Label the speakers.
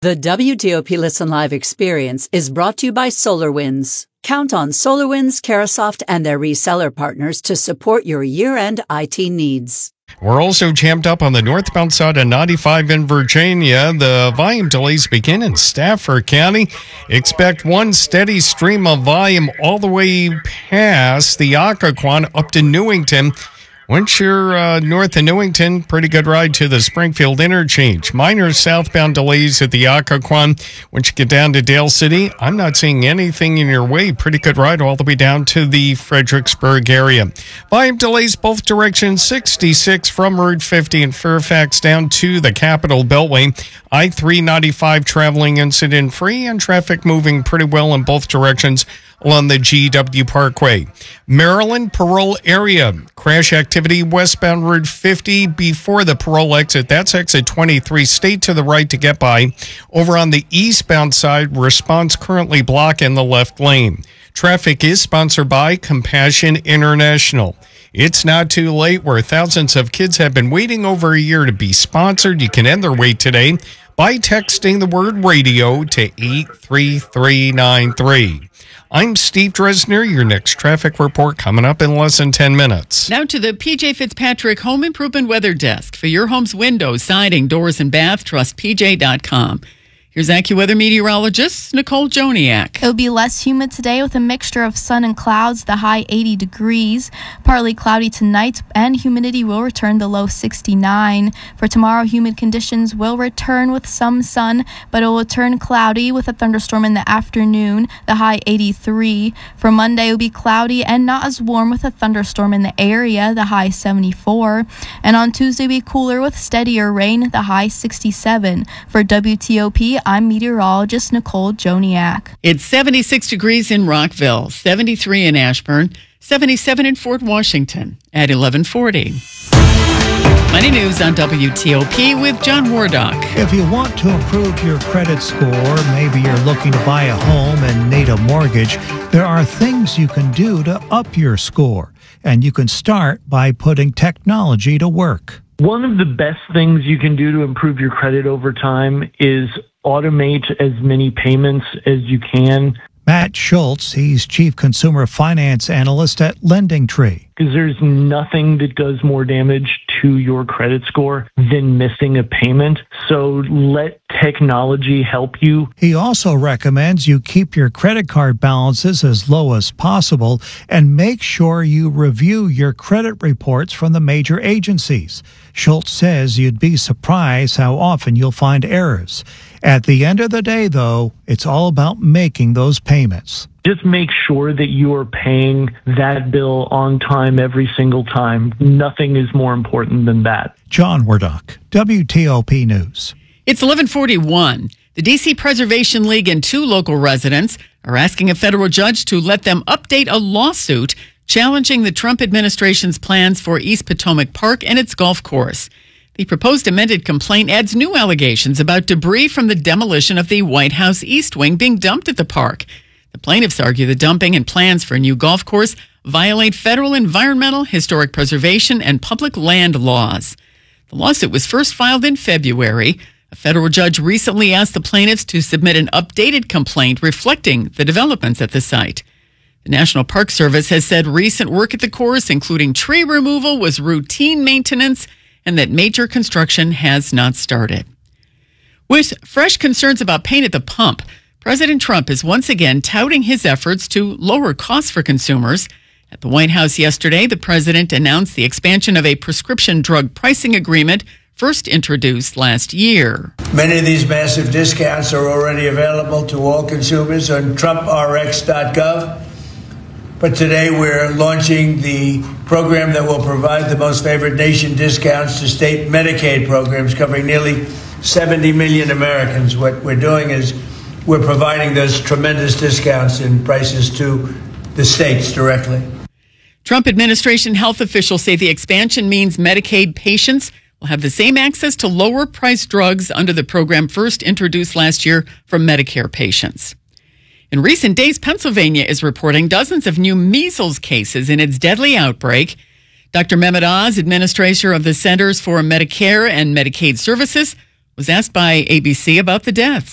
Speaker 1: The WTOP Listen Live experience is brought to you by SolarWinds. Count on SolarWinds, Carahsoft, and their reseller partners to support your year-end IT needs.
Speaker 2: We're also jammed up on the northbound side of 95 in Virginia. The volume delays begin in Stafford County. Expect one steady stream of volume all the way past the Occoquan up to Newington. Once you're north of Newington, pretty good ride to the Springfield interchange. Minor southbound delays at the Occoquan. Once you get down to Dale City, I'm not seeing anything in your way. Pretty good ride all the way down to the Fredericksburg area. Volume delays both directions, 66 from Route 50 in Fairfax down to the Capitol Beltway. I-395 traveling incident-free and traffic moving pretty well in both directions along the GW Parkway. Maryland Parole area. Crash activity westbound Route 50 before the Parole exit. That's exit 23. Stay to the right to get by. Over on the eastbound side, response currently blocking the left lane. Traffic is sponsored by Compassion International. It's not too late, where thousands of kids have been waiting over a year to be sponsored. You can end their wait today by texting the word radio to 83393. I'm Steve Dresner. Your next traffic report coming up in less than 10 minutes.
Speaker 3: Now to the PJ Fitzpatrick Home Improvement Weather Desk. For your home's windows, siding, doors, and bath, trust PJ.com. Here's AccuWeather meteorologist Nicole Joniak.
Speaker 4: It'll be less humid today with a mixture of sun and clouds, the high 80 degrees. Partly cloudy tonight, and humidity will return to low 69. For tomorrow, humid conditions will return with some sun, but it will turn cloudy with a thunderstorm in the afternoon, the high 83. For Monday, it will be cloudy and not as warm with a thunderstorm in the area, the high 74. And on Tuesday, it will be cooler with steadier rain, the high 67. For WTOP, I'm meteorologist Nicole Joniak.
Speaker 3: It's 76 degrees in Rockville, 73 in Ashburn, 77 in Fort Washington at 11:40. Money News on WTOP with John Wardock.
Speaker 5: If you want to improve your credit score, maybe you're looking to buy a home and need a mortgage, there are things you can do to up your score. And you can start by putting technology to work.
Speaker 6: One of the best things you can do to improve your credit over time is automate as many payments as you can.
Speaker 5: Matt Schultz, he's Chief Consumer Finance Analyst at LendingTree.
Speaker 6: Because there's nothing that does more damage to your credit score than missing a payment. So let technology help you.
Speaker 5: He also recommends you keep your credit card balances as low as possible and make sure you review your credit reports from the major agencies. Schultz says you'd be surprised how often you'll find errors. At the end of the day, though, it's all about making those payments.
Speaker 6: Just make sure that you are paying that bill on time every single time. Nothing is more important than that.
Speaker 5: John Wardock, WTOP News.
Speaker 3: It's 11:41. The D.C. Preservation League and two local residents are asking a federal judge to let them update a lawsuit challenging the Trump administration's plans for East Potomac Park and its golf course. The proposed amended complaint adds new allegations about debris from the demolition of the White House East Wing being dumped at the park. The plaintiffs argue the dumping and plans for a new golf course violate federal environmental, historic preservation, and public land laws. The lawsuit was first filed in February. A federal judge recently asked the plaintiffs to submit an updated complaint reflecting the developments at the site. The National Park Service has said recent work at the course, including tree removal, was routine maintenance and that major construction has not started. With fresh concerns about pain at the pump, President Trump is once again touting his efforts to lower costs for consumers. At the White House yesterday, the president announced the expansion of a prescription drug pricing agreement first introduced last year.
Speaker 7: Many of these massive discounts are already available to all consumers on TrumpRx.gov. But today we're launching the program that will provide the most favored nation discounts to state Medicaid programs covering nearly 70 million Americans. What we're doing is we're providing those tremendous discounts in prices to the states directly.
Speaker 3: Trump administration health officials say the expansion means Medicaid patients will have the same access to lower-priced drugs under the program first introduced last year for Medicare patients. In recent days, Pennsylvania is reporting dozens of new measles cases in its deadly outbreak. Dr. Mehmet Oz, administrator of the Centers for Medicare and Medicaid Services, was asked by ABC about the deaths.